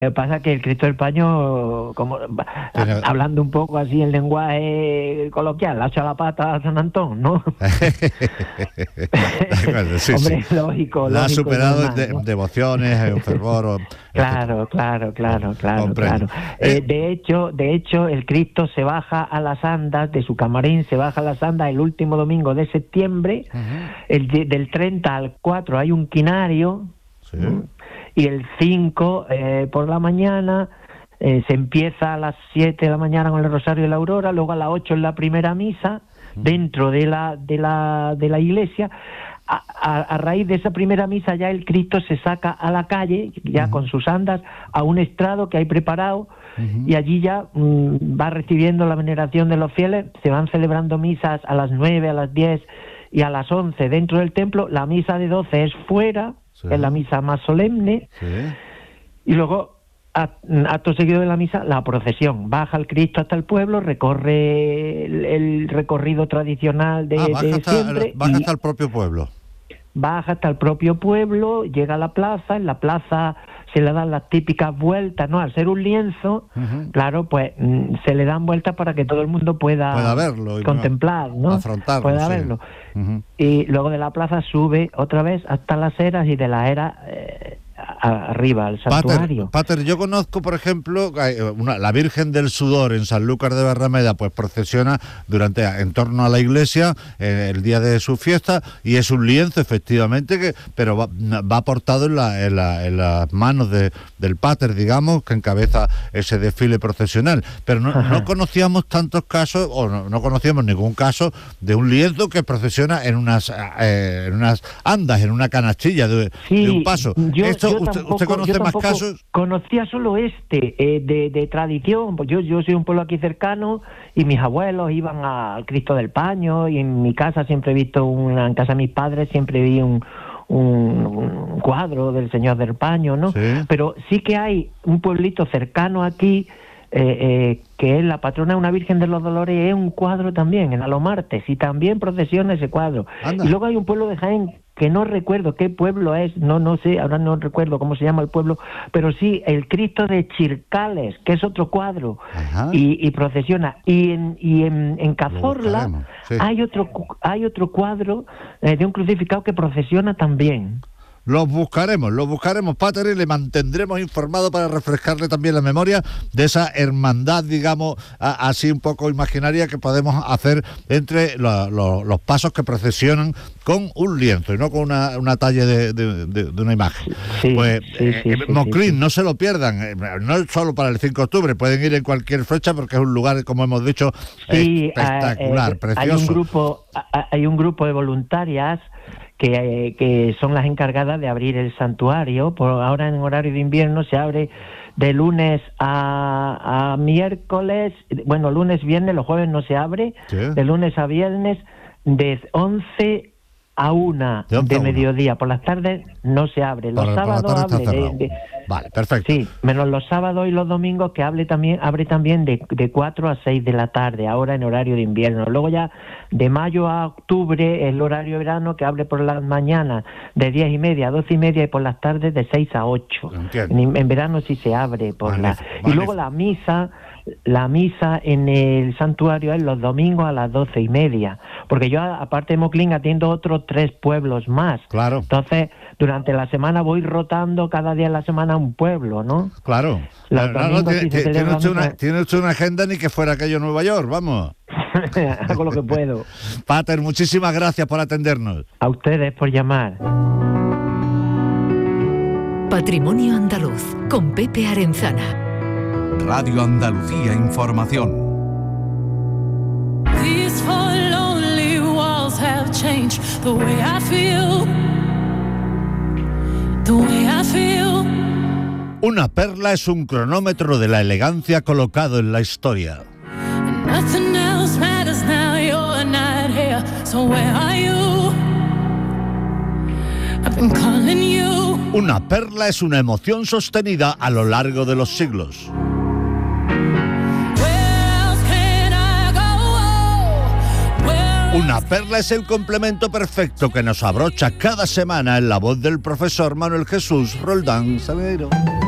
Lo que pasa es que el Cristo del Paño, como hablando un poco así en lenguaje coloquial, la echa la pata a San Antón, ¿no? Bueno, sí, Hombre, sí. lógico. La ha superado normal, en ¿no? devociones, en fervor. Claro. Comprendo. De hecho, el Cristo se baja a las andas de su camarín, se baja a las andas el último domingo de septiembre. Del 30 al 4 hay un quinario. Sí. Y el 5 por la mañana se empieza a las 7 de la mañana con el Rosario de la Aurora, luego a las 8 en la primera misa dentro de la iglesia. A raíz de esa primera misa ya el Cristo se saca a la calle, ya con sus andas, a un estrado que hay preparado, y allí ya va recibiendo la veneración de los fieles. Se van celebrando misas a las 9, a las 10 y a las 11 dentro del templo. La misa de 12 es fuera, es la misa más solemne, y luego, acto seguido de la misa, la procesión. Baja el Cristo hasta el pueblo, recorre el recorrido tradicional de siempre. Baja hasta el propio pueblo. Baja hasta el propio pueblo, llega a la plaza, en la plaza se le dan las típicas vueltas, ¿no? Al ser un lienzo, claro, pues se le dan vueltas para que todo el mundo pueda verlo y contemplar, ¿no? Afrontarlo, pueda verlo. Y luego de la plaza sube otra vez hasta las eras, y de la era arriba al santuario. Pater, yo conozco, por ejemplo, la Virgen del Sudor en Sanlúcar de Barrameda, pues procesiona en torno a la iglesia el día de su fiesta, y es un lienzo, efectivamente, pero va aportado en las manos del Pater, digamos, que encabeza ese desfile procesional. Pero no conocíamos tantos casos, o no conocíamos ningún caso de un lienzo que procesiona en unas andas, en una canastilla de un paso. ¿Usted conoce más casos? Conocía solo de tradición. Pues yo soy un pueblo aquí cercano, y mis abuelos iban al Cristo del Paño, y en mi casa siempre he visto en casa de mis padres siempre vi un cuadro del Señor del Paño, ¿no? Sí. Pero sí que hay un pueblito cercano aquí, que es la patrona de una Virgen de los Dolores, es un cuadro también, en Alomartes, y también procesiona ese cuadro. Anda. Y luego hay un pueblo de Jaén, que no recuerdo qué pueblo es, no sé, ahora no recuerdo cómo se llama el pueblo, pero sí, el Cristo de Chircales, que es otro cuadro, y procesiona. Y en Cazorla hay otro cuadro de un crucificado que procesiona también. Los buscaremos, Pater, y le mantendremos informado para refrescarle también la memoria de esa hermandad, digamos, así un poco imaginaria, que podemos hacer entre los pasos que procesionan con un lienzo y no con una talla de una imagen. Moclín, no se lo pierdan, no solo para el 5 de octubre, pueden ir en cualquier fecha, porque es un lugar, como hemos dicho, espectacular, precioso. Hay un grupo de voluntarias que son las encargadas de abrir el santuario. Por ahora, en horario de invierno, se abre de lunes a miércoles, lunes, viernes, los jueves no se abre, de lunes a viernes, de 11 a 1 de mediodía. Por las tardes no se abre. Los sábados abre vale, perfecto. Sí, menos los sábados y los domingos, que abre también de 4 a 6 de la tarde, ahora en horario de invierno. Luego ya de mayo a octubre el horario de verano, que abre por las mañanas de 10:30 a 12:30, y por las tardes de 6 a 8. En verano sí se abre y luego la misa en el santuario es los domingos a las 12:30, porque yo, aparte de Moclín, atiendo otros 3 pueblos más. Claro. Entonces, durante la semana voy rotando cada día de la semana un pueblo, ¿no? Claro. Tiene usted una agenda ni que fuera aquello Nueva York, vamos. Hago lo que puedo. Pater, muchísimas gracias por atendernos. A ustedes por llamar. Patrimonio Andaluz, con Pepe Arenzana. Radio Andalucía Información. These four lonely walls have changed the way I feel. The way I feel. Una perla es un cronómetro de la elegancia colocado en la historia. Nothing else matters now, you're not here. So where are you? I've been calling you. Una perla es una emoción sostenida a lo largo de los siglos. Una perla es el complemento perfecto que nos abrocha cada semana en la voz del profesor Manuel Jesús Roldán Salgueiro.